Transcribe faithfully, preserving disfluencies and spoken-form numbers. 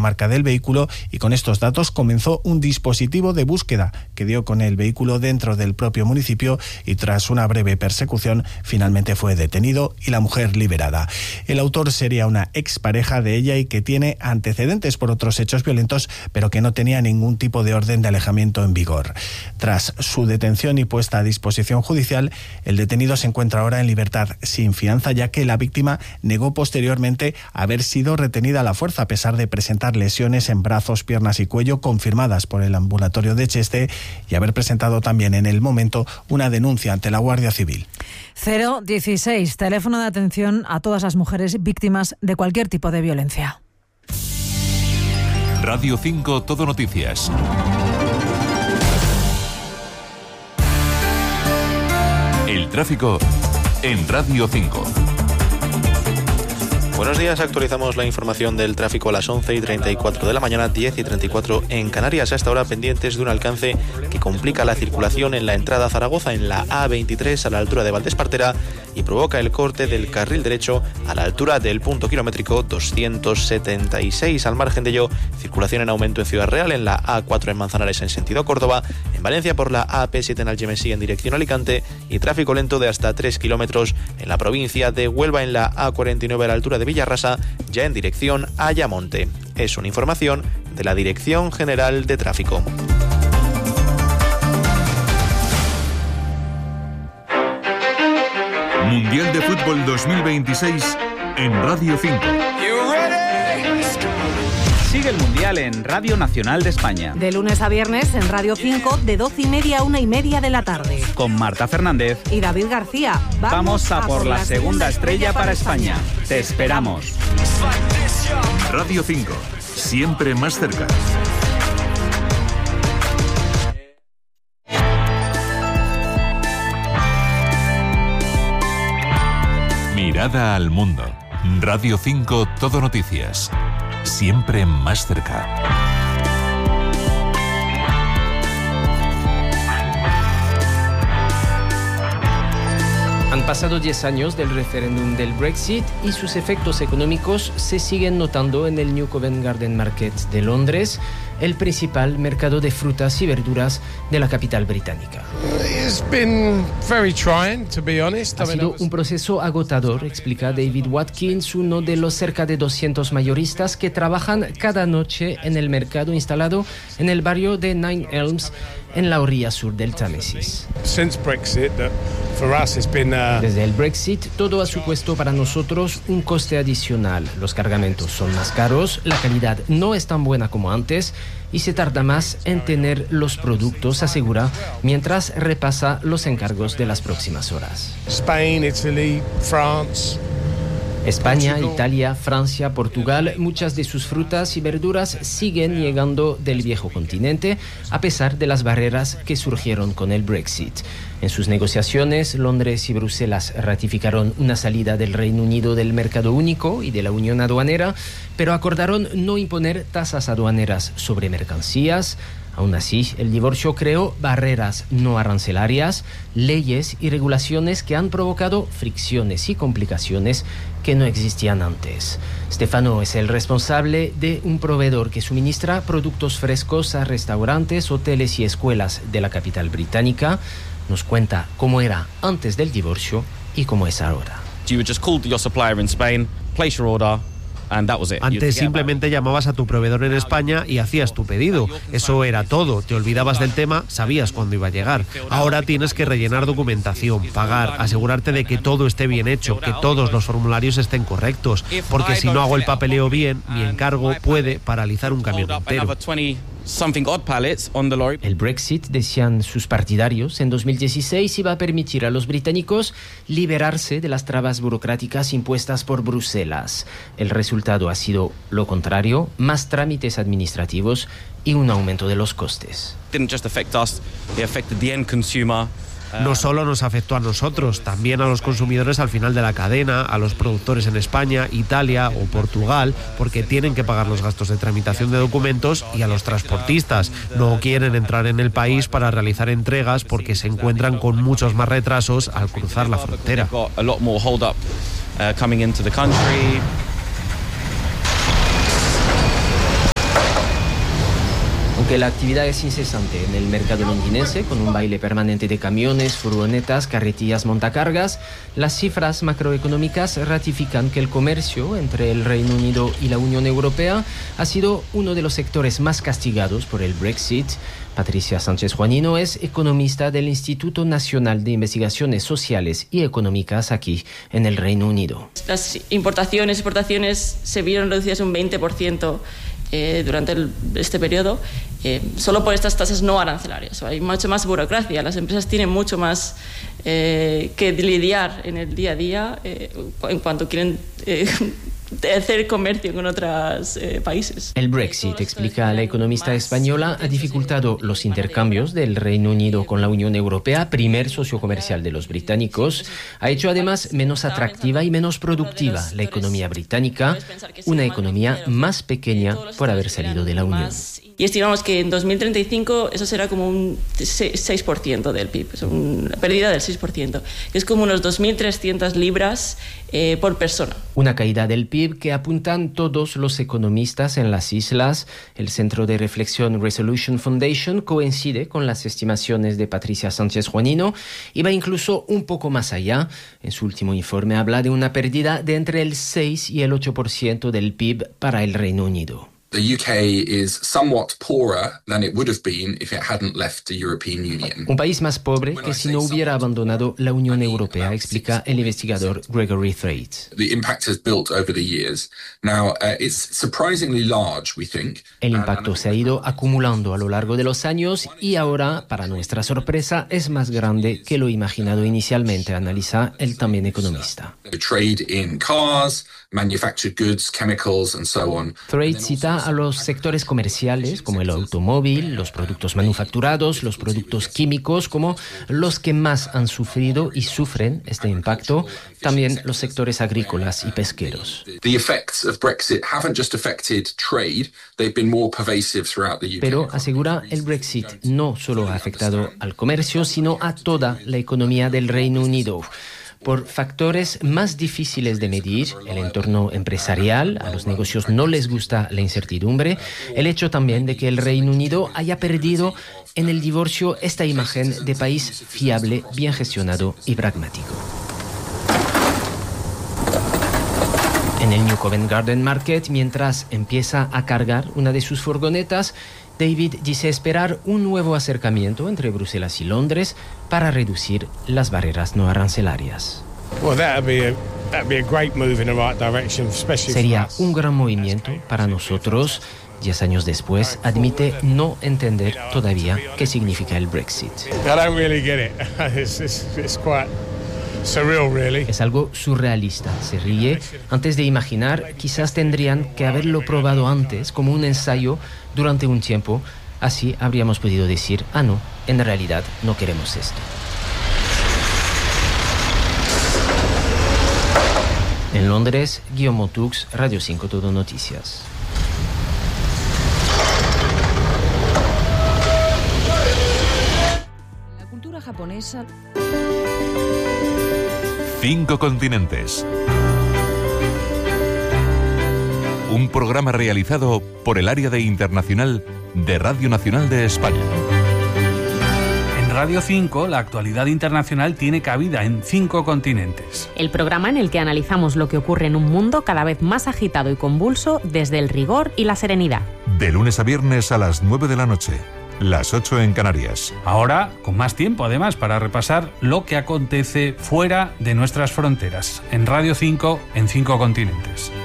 marca del vehículo y con estos datos comenzó un dispositivo de búsqueda que dio con el vehículo dentro del propio municipio y tras una breve persecución finalmente fue detenido y la mujer liberada. El autor sería una expareja de ella y que tiene antecedentes por otros hechos violentos, pero que no tenía ningún tipo de orden de alejamiento en vigor. Tras su detención y puesta a disposición judicial, el detenido se encuentra ahora en libertad sin fianza, ya que la víctima negó posteriormente haber sido retenida a la fuerza a pesar de presentar lesiones en brazos, piernas y cuello confirmadas por el ambulatorio de Cheste y haber presentado también en el momento una denuncia ante la Guardia Civil. cero dieciséis, teléfono de atención a todas las mujeres víctimas de cualquier tipo de violencia. Radio cinco Todo Noticias. El tráfico en Radio cinco. Buenos días, actualizamos la información del tráfico a las once y treinta y cuatro de la mañana, diez y treinta y cuatro en Canarias. Hasta ahora pendientes de un alcance que complica la circulación en la entrada a Zaragoza en la A veintitrés a la altura de Valdespartera y provoca el corte del carril derecho a la altura del punto kilométrico doscientos setenta y seis. Al margen de ello, circulación en aumento en Ciudad Real, en la A cuatro en Manzanares en sentido Córdoba, en Valencia por la A P siete en Algemesí en dirección Alicante y tráfico lento de hasta tres kilómetros en la provincia de Huelva en la A cuarenta y nueve a la altura de Villarrasa, ya en dirección a Ayamonte. Es una información de la Dirección General de Tráfico. Mundial de Fútbol dos mil veintiséis en Radio cinco. Sigue el Mundial en Radio Nacional de España. De lunes a viernes en Radio cinco, de doce y media a una y media de la tarde. Con Marta Fernández y David García. Vamos, Vamos a, a por la segunda estrella para España. España. Te esperamos. Radio cinco, siempre más cerca. Mirada al mundo. Radio cinco Todo Noticias. Siempre más cerca. Han pasado diez años del referéndum del Brexit y sus efectos económicos se siguen notando en el New Covent Garden Market de Londres, el principal mercado de frutas y verduras de la capital británica. Ha sido un proceso agotador, explica David Watkins, uno de los cerca de doscientos mayoristas que trabajan cada noche en el mercado instalado en el barrio de Nine Elms, en la orilla sur del Támesis. Desde el Brexit, todo ha supuesto para nosotros un coste adicional. Los cargamentos son más caros, la calidad no es tan buena como antes y se tarda más en tener los productos, asegura, mientras repasa los encargos de las próximas horas. Spain, Italy, France. España, Italia, Francia, Portugal, muchas de sus frutas y verduras siguen llegando del viejo continente a pesar de las barreras que surgieron con el Brexit. En sus negociaciones, Londres y Bruselas ratificaron una salida del Reino Unido del mercado único y de la Unión Aduanera, pero acordaron no imponer tasas aduaneras sobre mercancías. Aún así, el divorcio creó barreras no arancelarias, leyes y regulaciones que han provocado fricciones y complicaciones que no existían antes. Stefano es el responsable de un proveedor que suministra productos frescos a restaurantes, hoteles y escuelas de la capital británica. Nos cuenta cómo era antes del divorcio y cómo es ahora. You would just call your supplier in Spain, place your order. Antes simplemente llamabas a tu proveedor en España y hacías tu pedido. Eso era todo. Te olvidabas del tema, sabías cuándo iba a llegar. Ahora tienes que rellenar documentación, pagar, asegurarte de que todo esté bien hecho, que todos los formularios estén correctos. Porque si no hago el papeleo bien, mi encargo puede paralizar un camión entero. El Brexit, decían sus partidarios, en dos mil dieciséis iba a permitir a los británicos liberarse de las trabas burocráticas impuestas por Bruselas. El resultado ha sido lo contrario, más trámites administrativos y un aumento de los costes. No solo nos afectó a nosotros, también a los consumidores al final de la cadena, a los productores en España, Italia o Portugal, porque tienen que pagar los gastos de tramitación de documentos, y a los transportistas. No quieren entrar en el país para realizar entregas porque se encuentran con muchos más retrasos al cruzar la frontera. Aunque la actividad es incesante en el mercado londinense, con un baile permanente de camiones, furgonetas, carretillas, montacargas, las cifras macroeconómicas ratifican que el comercio entre el Reino Unido y la Unión Europea ha sido uno de los sectores más castigados por el Brexit. Patricia Sánchez Juanino es economista del Instituto Nacional de Investigaciones Sociales y Económicas aquí en el Reino Unido. Las importaciones y exportaciones se vieron reducidas un veinte por ciento eh, durante el, este periodo, eh, solo por estas tasas no arancelarias. Hay mucho más burocracia, las empresas tienen mucho más eh, que lidiar en el día a día eh, en cuanto quieren eh, hacer comercio con otros eh, países. El Brexit, explica la economista española, ha dificultado los intercambios del Reino Unido con la Unión Europea, primer socio comercial de los británicos. Ha hecho además menos atractiva y menos productiva la economía británica, una economía más pequeña por haber salido de la Unión. Y estimamos que en dos mil treinta y cinco eso será como un seis por ciento del P I B, es una pérdida del seis por ciento, que es como unos dos mil trescientas libras eh, por persona. Una caída del P I B que apuntan todos los economistas en las islas. El Centro de Reflexión Resolution Foundation coincide con las estimaciones de Patricia Sánchez Juanino y va incluso un poco más allá. En su último informe habla de una pérdida de entre el seis y el ocho por ciento del P I B para el Reino Unido. The U K is somewhat poorer than it would have been if it hadn't left the European Union. Un país más pobre que si no hubiera abandonado la Unión Europea, explica el investigador Gregory Threads. The impact has built over the years. Now, uh, it's surprisingly large, we think. El impacto se ha ido acumulando a lo largo de los años y ahora, para nuestra sorpresa, es más grande que lo imaginado inicialmente, analiza el también economista. The trade in cars, manufactured goods, chemicals and so on. Threads cita a los sectores comerciales como el automóvil, los productos manufacturados, los productos químicos como los que más han sufrido y sufren este impacto, también los sectores agrícolas y pesqueros. Pero, asegura, el Brexit no solo ha afectado al comercio, sino a toda la economía del Reino Unido. Por factores más difíciles de medir, el entorno empresarial, a los negocios no les gusta la incertidumbre, el hecho también de que el Reino Unido haya perdido en el divorcio esta imagen de país fiable, bien gestionado y pragmático. En el New Covent Garden Market, mientras empieza a cargar una de sus furgonetas, David dice esperar un nuevo acercamiento entre Bruselas y Londres para reducir las barreras no arancelarias. Sería un gran movimiento para nosotros. Diez años después, admite no entender todavía qué significa el Brexit. Es algo surrealista, se ríe. Antes de imaginar, quizás tendrían que haberlo probado antes como un ensayo durante un tiempo. Así habríamos podido decir, ah no, en realidad no queremos esto. En Londres, Guillaume Tux, Radio cinco Todo Noticias. La cultura japonesa. Cinco continentes. Un programa realizado por el área de internacional de Radio Nacional de España. En Radio cinco, la actualidad internacional tiene cabida en cinco continentes. El programa en el que analizamos lo que ocurre en un mundo cada vez más agitado y convulso desde el rigor y la serenidad. De lunes a viernes a las nueve de la noche. Las ocho en Canarias. Ahora, con más tiempo además para repasar lo que acontece fuera de nuestras fronteras. En Radio cinco, en cinco continentes.